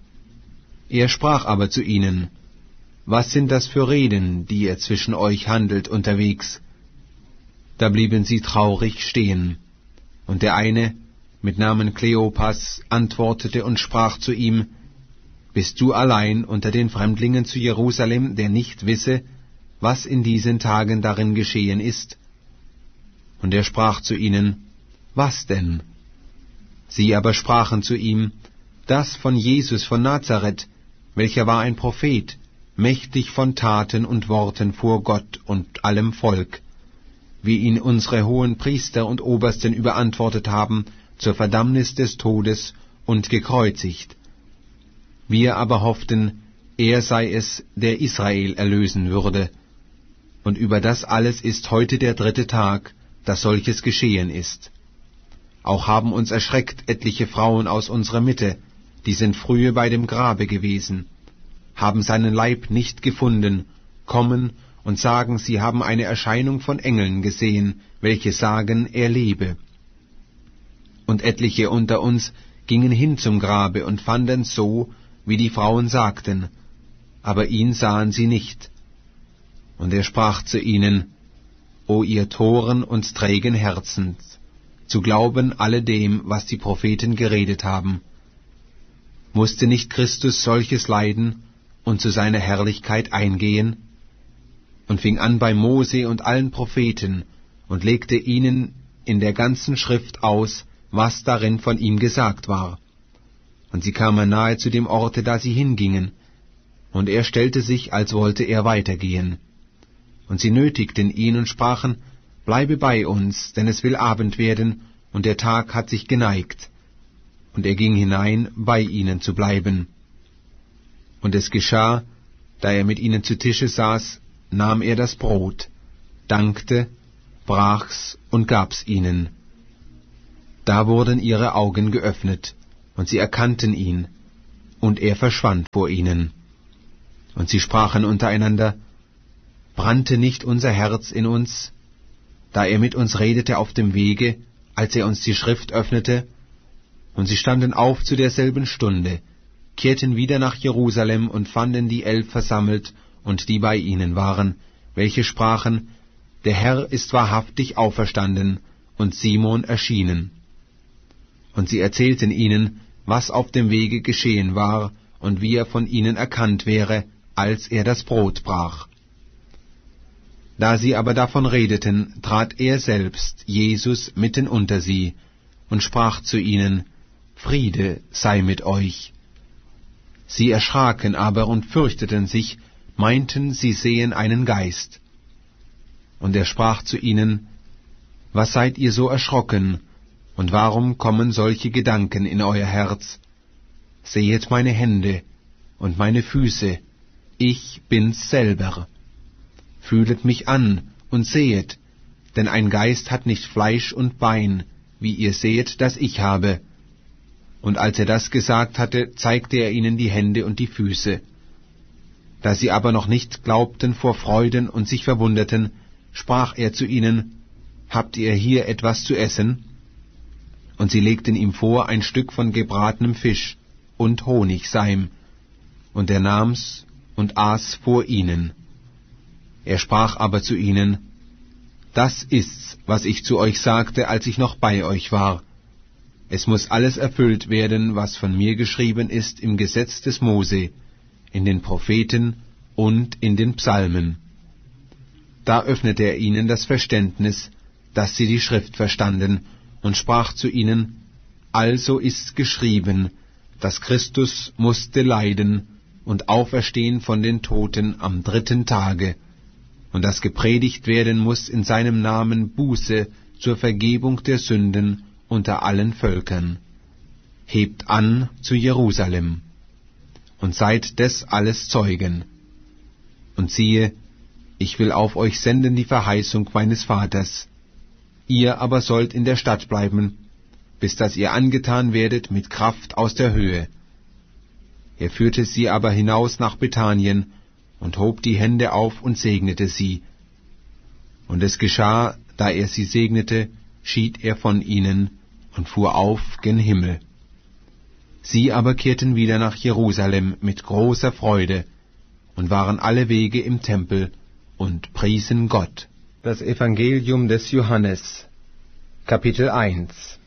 Er sprach aber zu ihnen: Was sind das für Reden, die ihr zwischen euch handelt unterwegs? Da blieben sie traurig stehen. Und der eine, mit Namen Kleopas, antwortete und sprach zu ihm: Bist du allein unter den Fremdlingen zu Jerusalem, der nicht wisse, was in diesen Tagen darin geschehen ist? Und er sprach zu ihnen: Was denn? Sie aber sprachen zu ihm: Das von Jesus von Nazareth, welcher war ein Prophet, mächtig von Taten und Worten vor Gott und allem Volk, wie ihn unsere hohen Priester und Obersten überantwortet haben zur Verdammnis des Todes und gekreuzigt. Wir aber hofften, er sei es, der Israel erlösen würde. Und über das alles ist heute der dritte Tag, dass solches geschehen ist. Auch haben uns erschreckt etliche Frauen aus unserer Mitte, die sind frühe bei dem Grabe gewesen, haben seinen Leib nicht gefunden, kommen und sagen, sie haben eine Erscheinung von Engeln gesehen, welche sagen, er lebe. Und etliche unter uns gingen hin zum Grabe und fanden so, wie die Frauen sagten, aber ihn sahen sie nicht. Und er sprach zu ihnen: O ihr Toren und trägen Herzens, zu glauben alledem, was die Propheten geredet haben. Musste nicht Christus solches leiden und zu seiner Herrlichkeit eingehen? Und fing an bei Mose und allen Propheten und legte ihnen in der ganzen Schrift aus, was darin von ihm gesagt war. Und sie kamen nahe zu dem Orte, da sie hingingen, und er stellte sich, als wollte er weitergehen. Und sie nötigten ihn und sprachen: Bleibe bei uns, denn es will Abend werden, und der Tag hat sich geneigt. Und er ging hinein, bei ihnen zu bleiben. Und es geschah, da er mit ihnen zu Tische saß, nahm er das Brot, dankte, brach's und gab's ihnen. Da wurden ihre Augen geöffnet, und sie erkannten ihn, und er verschwand vor ihnen. Und sie sprachen untereinander, brannte nicht unser Herz in uns, da er mit uns redete auf dem Wege, als er uns die Schrift öffnete? Und sie standen auf zu derselben Stunde, kehrten wieder nach Jerusalem und fanden die Elf versammelt und die bei ihnen waren, welche sprachen, der Herr ist wahrhaftig auferstanden und Simon erschienen. Und sie erzählten ihnen, was auf dem Wege geschehen war und wie er von ihnen erkannt wäre, als er das Brot brach. Da sie aber davon redeten, trat er selbst, Jesus, mitten unter sie und sprach zu ihnen, Friede sei mit euch. Sie erschraken aber und fürchteten sich, meinten, sie sehen einen Geist. Und er sprach zu ihnen, was seid ihr so erschrocken, und warum kommen solche Gedanken in euer Herz? Sehet meine Hände und meine Füße, ich bin's selber. Fühlet mich an und sehet, denn ein Geist hat nicht Fleisch und Bein, wie ihr sehet, dass ich habe. Und als er das gesagt hatte, zeigte er ihnen die Hände und die Füße. Da sie aber noch nicht glaubten vor Freuden und sich verwunderten, sprach er zu ihnen, Habt ihr hier etwas zu essen? Und sie legten ihm vor ein Stück von gebratenem Fisch und Honigseim, und er nahm's und aß vor ihnen. Er sprach aber zu ihnen, Das ist's, was ich zu euch sagte, als ich noch bei euch war. Es muß alles erfüllt werden, was von mir geschrieben ist im Gesetz des Mose, in den Propheten und in den Psalmen. Da öffnete er ihnen das Verständnis, dass sie die Schrift verstanden, und sprach zu ihnen, Also ist's geschrieben, dass Christus musste leiden und auferstehen von den Toten am dritten Tage, und dass gepredigt werden muß in seinem Namen Buße zur Vergebung der Sünden unter allen Völkern. Hebt an zu Jerusalem, und seid des alles Zeugen. Und siehe, ich will auf euch senden die Verheißung meines Vaters. Ihr aber sollt in der Stadt bleiben, bis dass ihr angetan werdet mit Kraft aus der Höhe. Er führte sie aber hinaus nach Bethanien und hob die Hände auf und segnete sie. Und es geschah, da er sie segnete, schied er von ihnen und fuhr auf gen Himmel. Sie aber kehrten wieder nach Jerusalem mit großer Freude und waren alle Wege im Tempel und priesen Gott. Das Evangelium des Johannes, Kapitel eins.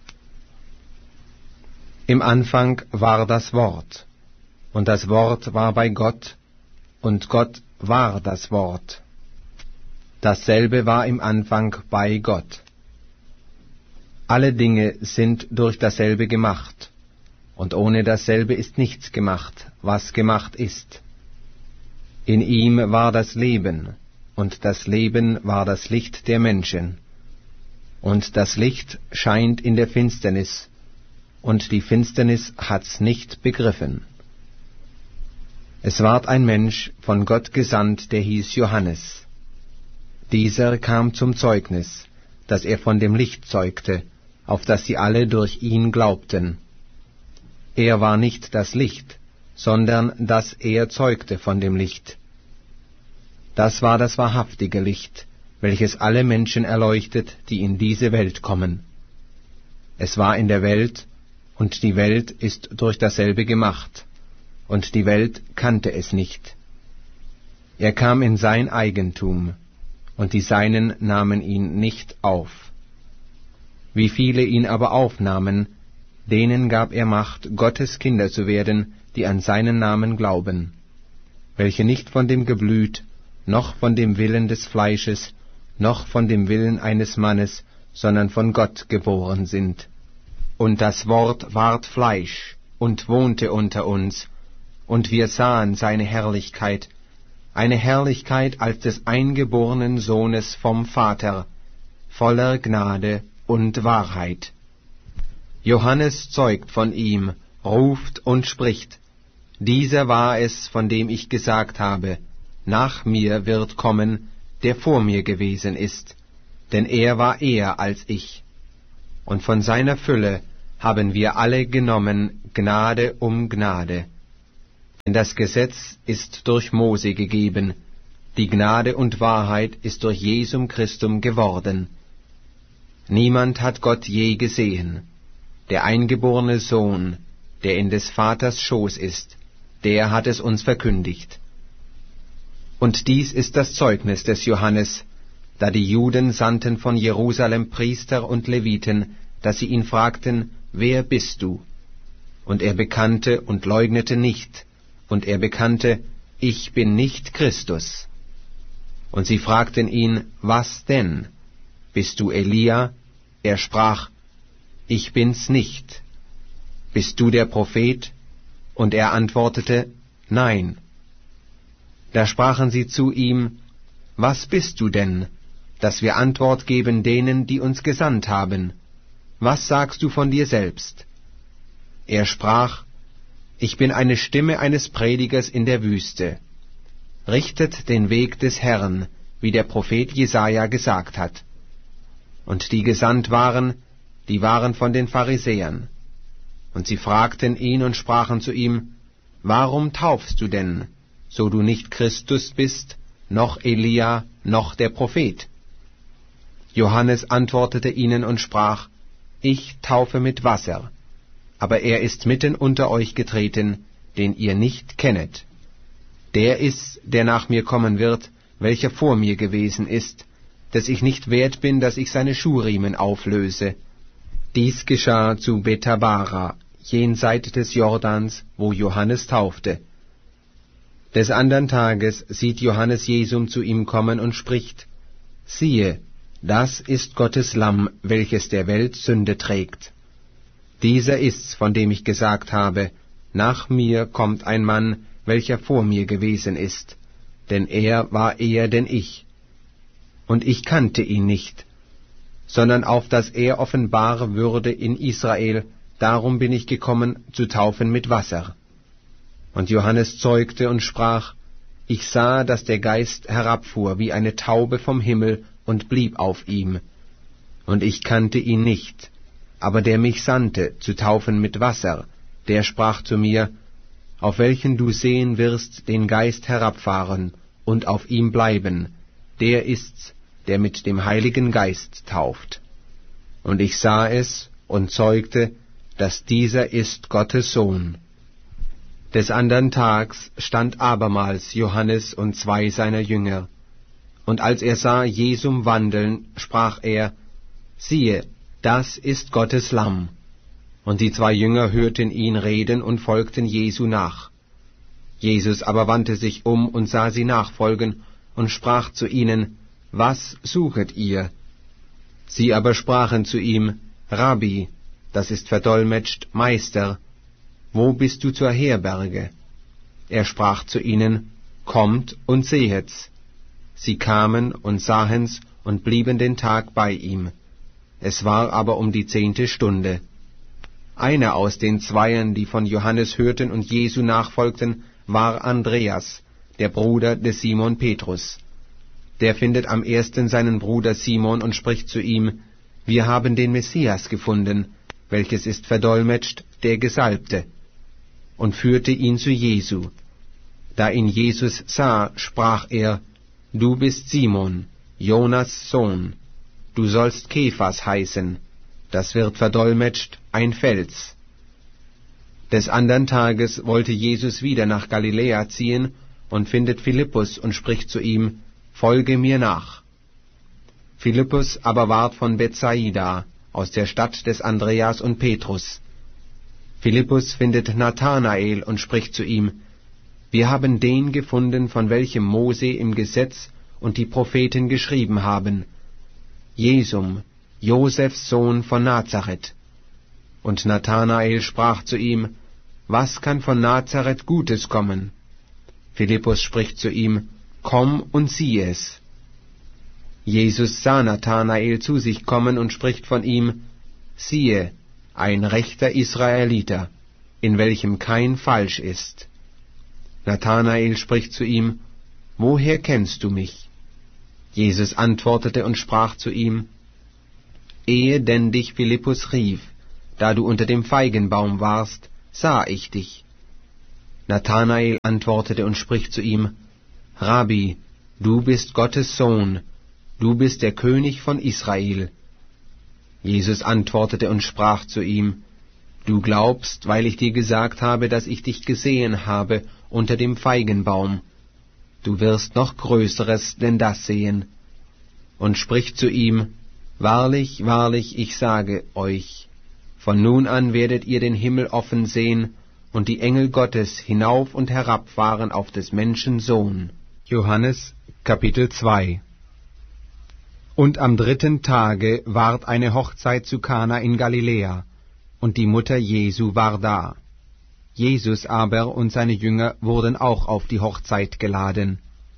Im Anfang war das Wort, und das Wort war bei Gott, und Gott war das Wort. Dasselbe war im Anfang bei Gott. Alle Dinge sind durch dasselbe gemacht, und ohne dasselbe ist nichts gemacht, was gemacht ist. In ihm war das Leben, und das Leben war das Licht der Menschen. Und das Licht scheint in der Finsternis, und die Finsternis hat's nicht begriffen. Es ward ein Mensch von Gott gesandt, der hieß Johannes. Dieser kam zum Zeugnis, dass er von dem Licht zeugte, auf das sie alle durch ihn glaubten. Er war nicht das Licht, sondern dass er zeugte von dem Licht. Das war das wahrhaftige Licht, welches alle Menschen erleuchtet, die in diese Welt kommen. Es war in der Welt, und die Welt ist durch dasselbe gemacht, und die Welt kannte es nicht. Er kam in sein Eigentum, und die Seinen nahmen ihn nicht auf. Wie viele ihn aber aufnahmen, denen gab er Macht, Gottes Kinder zu werden, die an seinen Namen glauben, welche nicht von dem Geblüt, noch von dem Willen des Fleisches, noch von dem Willen eines Mannes, sondern von Gott geboren sind. Und das Wort ward Fleisch und wohnte unter uns, und wir sahen seine Herrlichkeit, eine Herrlichkeit als des eingeborenen Sohnes vom Vater, voller Gnade und Wahrheit. Johannes zeugt von ihm, ruft und spricht, dieser war es, von dem ich gesagt habe, nach mir wird kommen, der vor mir gewesen ist, denn er war eher als ich. und von seiner Fülle haben wir alle genommen, Gnade um Gnade. Denn das Gesetz ist durch Mose gegeben, die Gnade und Wahrheit ist durch Jesum Christum geworden. Niemand hat Gott je gesehen. Der eingeborene Sohn, der in des Vaters Schoß ist, der hat es uns verkündigt. Und dies ist das Zeugnis des Johannes, da die Juden sandten von Jerusalem Priester und Leviten, dass sie ihn fragten, wer bist du? Und er bekannte und leugnete nicht, und er bekannte, ich bin nicht Christus. Und sie fragten ihn, was denn? Bist du Elia? Er sprach, ich bin's nicht. Bist du der Prophet? Und er antwortete, nein. Da sprachen sie zu ihm, was bist du denn, dass wir Antwort geben denen, die uns gesandt haben? Was sagst du von dir selbst? Er sprach, ich bin eine Stimme eines Predigers in der Wüste. Richtet den Weg des Herrn, wie der Prophet Jesaja gesagt hat. Und die gesandt waren, die waren von den Pharisäern. Und sie fragten ihn und sprachen zu ihm, warum taufst du denn, so du nicht Christus bist, noch Elia, noch der Prophet? Johannes antwortete ihnen und sprach, ich taufe mit Wasser, aber er ist mitten unter euch getreten, den ihr nicht kennet. Der ist's, der nach mir kommen wird, welcher vor mir gewesen ist, dass ich nicht wert bin, dass ich seine Schuhriemen auflöse. Dies geschah zu Bethabara, jenseit des Jordans, wo Johannes taufte. Des andern Tages sieht Johannes Jesum zu ihm kommen und spricht, siehe, das ist Gottes Lamm, welches der Welt Sünde trägt. Dieser ist's, von dem ich gesagt habe, nach mir kommt ein Mann, welcher vor mir gewesen ist, denn er war eher denn ich. Und ich kannte ihn nicht, sondern auf dass er offenbar würde in Israel, darum bin ich gekommen, zu taufen mit Wasser. Und Johannes zeugte und sprach, ich sah, dass der Geist herabfuhr wie eine Taube vom Himmel und blieb auf ihm. Und ich kannte ihn nicht, aber der mich sandte, zu taufen mit Wasser, der sprach zu mir, auf welchen du sehen wirst den Geist herabfahren und auf ihm bleiben, der ist's, der mit dem Heiligen Geist tauft. Und ich sah es und zeugte, dass dieser ist Gottes Sohn. Des andern Tags stand abermals Johannes und zwei seiner Jünger. Und als er sah Jesum wandeln, sprach er, siehe, das ist Gottes Lamm. Und die zwei Jünger hörten ihn reden und folgten Jesu nach. Jesus aber wandte sich um und sah sie nachfolgen und sprach zu ihnen, was suchet ihr? Sie aber sprachen zu ihm, Rabbi, das ist verdolmetscht, Meister, wo bist du zur Herberge? Er sprach zu ihnen, kommt und sehet's. Sie kamen und sahen's und blieben den Tag bei ihm. Es war aber um die zehnte Stunde. Einer aus den Zweien, die von Johannes hörten und Jesu nachfolgten, war Andreas, der Bruder des Simon Petrus. Der findet am ersten seinen Bruder Simon und spricht zu ihm, wir haben den Messias gefunden, welches ist verdolmetscht, der Gesalbte, und führte ihn zu Jesu. Da ihn Jesus sah, sprach er, du bist Simon, Jonas Sohn, du sollst Kephas heißen, das wird verdolmetscht, ein Fels. Des andern Tages wollte Jesus wieder nach Galiläa ziehen und findet Philippus und spricht zu ihm, folge mir nach. Philippus aber ward von Bethsaida, aus der Stadt des Andreas und Petrus. Philippus findet Nathanael und spricht zu ihm, wir haben den gefunden, von welchem Mose im Gesetz und die Propheten geschrieben haben, Jesum, Josefs Sohn von Nazareth. Und Nathanael sprach zu ihm, was kann von Nazareth Gutes kommen? Philippus spricht zu ihm, komm und sieh es. Jesus sah Nathanael zu sich kommen und spricht von ihm, siehe, ein rechter Israeliter, in welchem kein Falsch ist. Nathanael spricht zu ihm, woher kennst du mich? Jesus antwortete und sprach zu ihm, Ehe denn dich Philippus rief, da du unter dem Feigenbaum warst, sah ich dich. Nathanael antwortete und spricht zu ihm, Rabbi, du bist Gottes Sohn, du bist der König von Israel. Jesus antwortete und sprach zu ihm, Du glaubst, weil ich dir gesagt habe, dass ich dich gesehen habe unter dem Feigenbaum. Du wirst noch Größeres denn das sehen. Und spricht zu ihm, Wahrlich, wahrlich, ich sage euch, von nun an werdet ihr den Himmel offen sehen und die Engel Gottes hinauf und herabfahren auf des Menschen Sohn. Johannes Kapitel zwei. Und am dritten Tage ward eine Hochzeit zu Kana in Galiläa, und die Mutter Jesu war da. Jesus aber und seine Jünger wurden auch auf die Hochzeit geladen.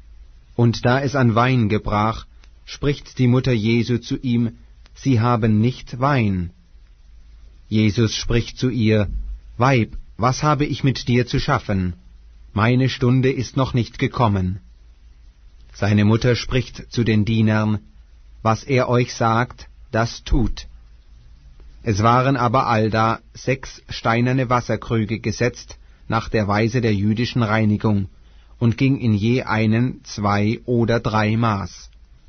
Und da es an Wein gebrach, spricht die Mutter Jesu zu ihm, Sie haben nicht Wein. Jesus spricht zu ihr, Weib, was habe ich mit dir zu schaffen? Meine Stunde ist noch nicht gekommen. Seine Mutter spricht zu den Dienern, Was er euch sagt, das tut. Es waren aber allda sechs steinerne Wasserkrüge gesetzt, nach der Weise der jüdischen Reinigung, und ging in je einen zwei oder drei Maß.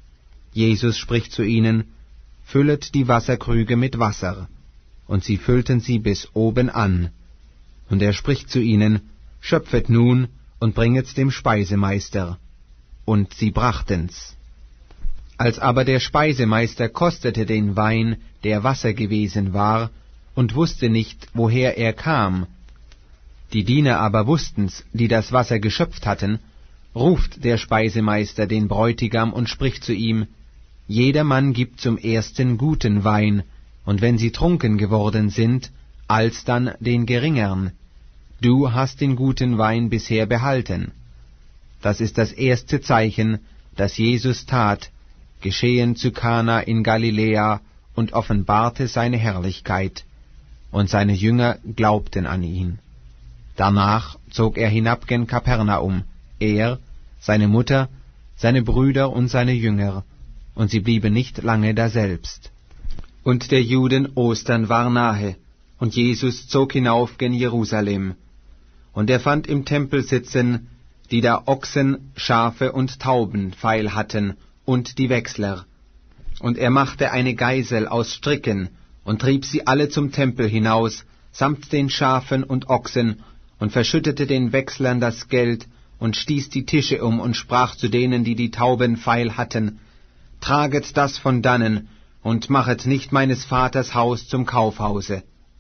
Jesus spricht zu ihnen, Füllet die Wasserkrüge mit Wasser. Und sie füllten sie bis oben an. Und er spricht zu ihnen, Schöpfet nun und bringet's dem Speisemeister. Und sie brachten's. Als aber der Speisemeister kostete den Wein, der Wasser gewesen war, und wusste nicht, woher er kam, die Diener aber wussten's, die das Wasser geschöpft hatten, ruft der Speisemeister den Bräutigam und spricht zu ihm, Jedermann gibt zum ersten guten Wein, und wenn sie trunken geworden sind, alsdann den geringern. Du hast den guten Wein bisher behalten. Das ist das erste Zeichen, das Jesus tat, geschehen zu Kana in Galiläa, und offenbarte seine Herrlichkeit, und seine Jünger glaubten an ihn. Danach zog er hinab gen Kapernaum, er, seine Mutter, seine Brüder und seine Jünger, und sie blieben nicht lange daselbst. Und der Juden Ostern war nahe, und Jesus zog hinauf gen Jerusalem. Und er fand im Tempel sitzen, die da Ochsen, Schafe und Tauben feil hatten, und die Wechsler. Und er machte eine Geisel aus Stricken, und trieb sie alle zum Tempel hinaus, samt den Schafen und Ochsen, und verschüttete den Wechslern das Geld, und stieß die Tische um, und sprach zu denen, die die Tauben feil hatten, Traget das von dannen, und machet nicht meines Vaters Haus zum Kaufhause.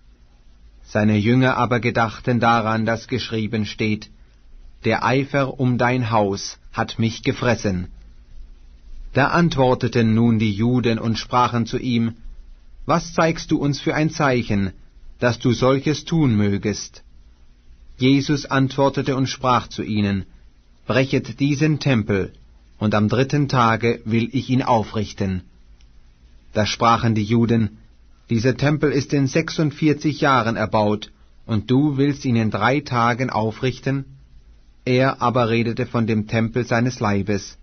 Seine Jünger aber gedachten daran, dass geschrieben steht, Der Eifer um dein Haus hat mich gefressen. Da antworteten nun die Juden und sprachen zu ihm, Was zeigst du uns für ein Zeichen, dass du solches tun mögest? Jesus antwortete und sprach zu ihnen, Brechet diesen Tempel, und am dritten Tage will ich ihn aufrichten. Da sprachen die Juden, Dieser Tempel ist in sechsundvierzig Jahren erbaut, und du willst ihn in drei Tagen aufrichten? Er aber redete von dem Tempel seines Leibes.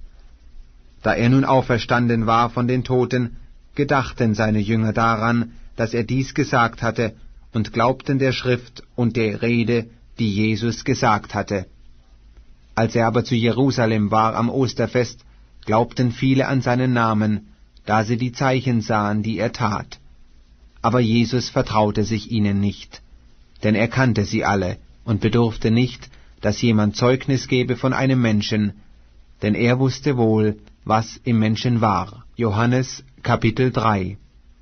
Da er nun auferstanden war von den Toten, gedachten seine Jünger daran, dass er dies gesagt hatte, und glaubten der Schrift und der Rede, die Jesus gesagt hatte. Als er aber zu Jerusalem war am Osterfest, glaubten viele an seinen Namen, da sie die Zeichen sahen, die er tat. Aber Jesus vertraute sich ihnen nicht, denn er kannte sie alle und bedurfte nicht, dass jemand Zeugnis gebe von einem Menschen, denn er wusste wohl, was im Menschen war. Johannes Kapitel drei.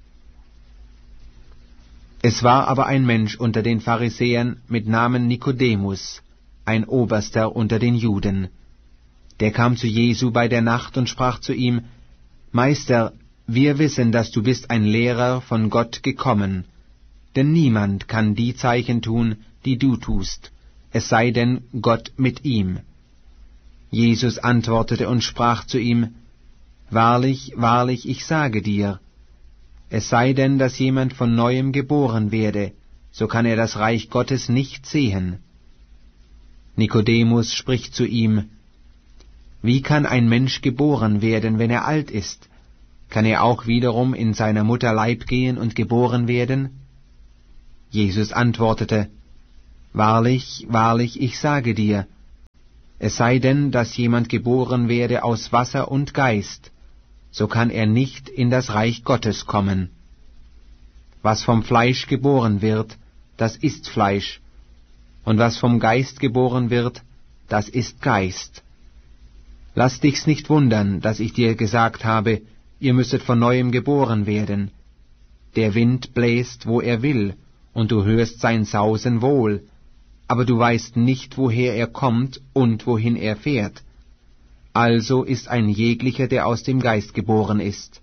Es war aber ein Mensch unter den Pharisäern mit Namen Nikodemus, ein Oberster unter den Juden. Der kam zu Jesu bei der Nacht und sprach zu ihm, Meister, wir wissen, dass du bist ein Lehrer von Gott gekommen, denn niemand kann die Zeichen tun, die du tust, es sei denn Gott mit ihm. Jesus antwortete und sprach zu ihm, Wahrlich, wahrlich, ich sage dir, es sei denn, dass jemand von Neuem geboren werde, so kann er das Reich Gottes nicht sehen. Nikodemus spricht zu ihm, Wie kann ein Mensch geboren werden, wenn er alt ist? kann er auch wiederum in seiner Mutter Leib gehen und geboren werden? Jesus antwortete, Wahrlich, wahrlich, ich sage dir, es sei denn, dass jemand geboren werde aus Wasser und Geist, so kann er nicht in das Reich Gottes kommen. Was vom Fleisch geboren wird, das ist Fleisch, und was vom Geist geboren wird, das ist Geist. Lass dich's nicht wundern, dass ich dir gesagt habe, ihr müsset von neuem geboren werden. Der Wind bläst, wo er will, und du hörst sein Sausen wohl, aber du weißt nicht, woher er kommt und wohin er fährt. Also ist ein jeglicher, der aus dem Geist geboren ist.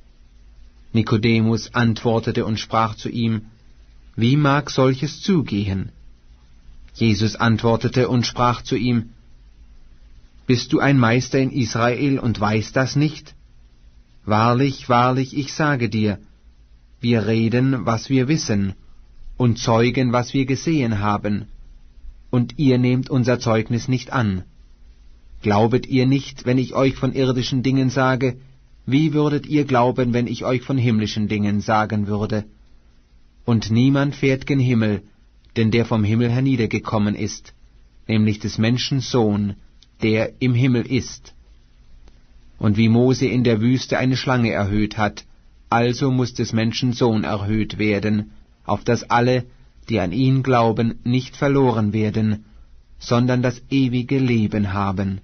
Nikodemus antwortete und sprach zu ihm, Wie mag solches zugehen? Jesus antwortete und sprach zu ihm, Bist du ein Meister in Israel und weißt das nicht? Wahrlich, wahrlich, ich sage dir, wir reden, was wir wissen, und zeugen, was wir gesehen haben, und ihr nehmt unser Zeugnis nicht an. Glaubet ihr nicht, wenn ich euch von irdischen Dingen sage, wie würdet ihr glauben, wenn ich euch von himmlischen Dingen sagen würde? Und niemand fährt gen Himmel, denn der vom Himmel herniedergekommen ist, nämlich des Menschen Sohn, der im Himmel ist. Und wie Mose in der Wüste eine Schlange erhöht hat, also muß des Menschen Sohn erhöht werden, auf dass alle, die an ihn glauben, nicht verloren werden, sondern das ewige Leben haben.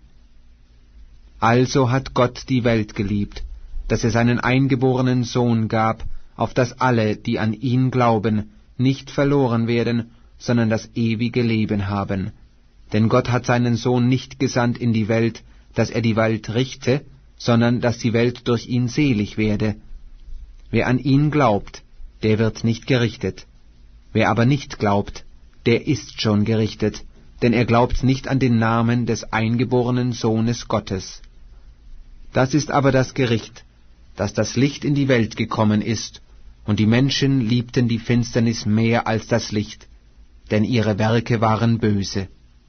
Also hat Gott die Welt geliebt, dass er seinen eingeborenen Sohn gab, auf dass alle, die an ihn glauben, nicht verloren werden, sondern das ewige Leben haben. Denn Gott hat seinen Sohn nicht gesandt in die Welt, dass er die Welt richte, sondern dass die Welt durch ihn selig werde. Wer an ihn glaubt, der wird nicht gerichtet. Wer aber nicht glaubt, der ist schon gerichtet, denn er glaubt nicht an den Namen des eingeborenen Sohnes Gottes. Das ist aber das Gericht, dass das Licht in die Welt gekommen ist, und die Menschen liebten die Finsternis mehr als das Licht, denn ihre Werke waren böse.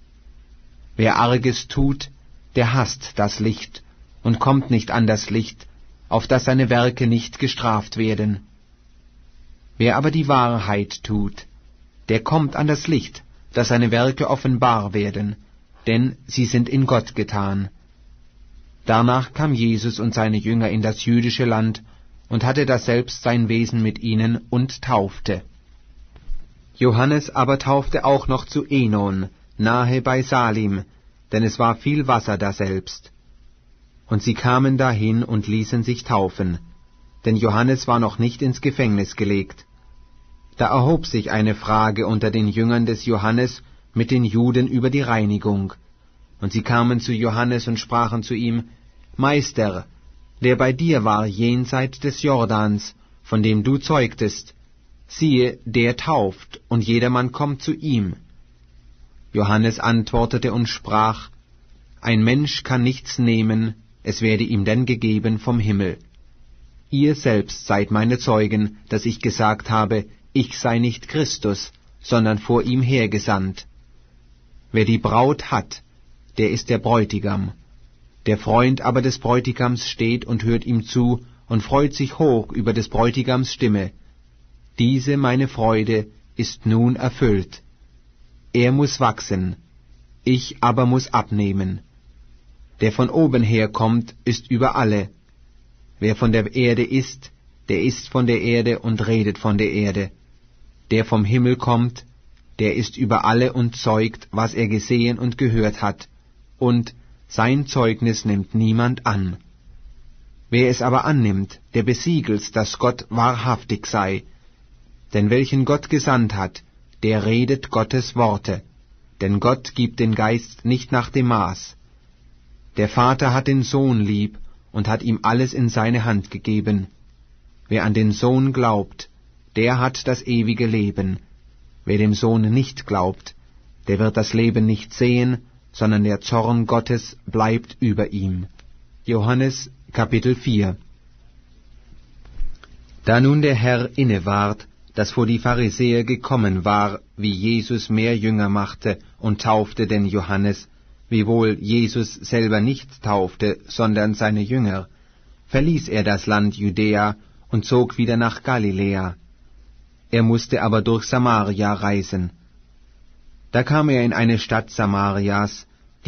Wer Arges tut, der hasst das Licht und kommt nicht an das Licht, auf dass seine Werke nicht gestraft werden. Wer aber die Wahrheit tut, der kommt an das Licht, dass seine Werke offenbar werden, denn sie sind in Gott getan. Danach kam Jesus und seine Jünger in das jüdische Land und hatte daselbst sein Wesen mit ihnen und taufte. Johannes aber taufte auch noch zu Enon, nahe bei Salim, denn es war viel Wasser daselbst. Und sie kamen dahin und ließen sich taufen, denn Johannes war noch nicht ins Gefängnis gelegt. Da erhob sich eine Frage unter den Jüngern des Johannes mit den Juden über die Reinigung. Und sie kamen zu Johannes und sprachen zu ihm, Meister, der bei dir war jenseit des Jordans, von dem du zeugtest, siehe, der tauft, und jedermann kommt zu ihm. Johannes antwortete und sprach, Ein Mensch kann nichts nehmen, es werde ihm denn gegeben vom Himmel. Ihr selbst seid meine Zeugen, dass ich gesagt habe, ich sei nicht Christus, sondern vor ihm hergesandt. Wer die Braut hat, der ist der Bräutigam. Der Freund aber des Bräutigams steht und hört ihm zu und freut sich hoch über des Bräutigams Stimme. Diese meine Freude ist nun erfüllt. Er muß wachsen, ich aber muß abnehmen. Der von oben herkommt, ist über alle. Wer von der Erde ist, der ist von der Erde und redet von der Erde. Der vom Himmel kommt, der ist über alle und zeugt, was er gesehen und gehört hat, und sein Zeugnis nimmt niemand an. Wer es aber annimmt, der besiegelt's, dass Gott wahrhaftig sei. Denn welchen Gott gesandt hat, der redet Gottes Worte, denn Gott gibt den Geist nicht nach dem Maß. Der Vater hat den Sohn lieb und hat ihm alles in seine Hand gegeben. Wer an den Sohn glaubt, der hat das ewige Leben. Wer dem Sohn nicht glaubt, der wird das Leben nicht sehen, sondern der Zorn Gottes bleibt über ihm. Johannes Kapitel vier. Da nun der Herr inneward, dass vor die Pharisäer gekommen war, wie Jesus mehr Jünger machte und taufte denn Johannes, wiewohl Jesus selber nicht taufte, sondern seine Jünger, verließ er das Land Judäa und zog wieder nach Galiläa. Er musste aber durch Samaria reisen. Da kam er in eine Stadt Samarias,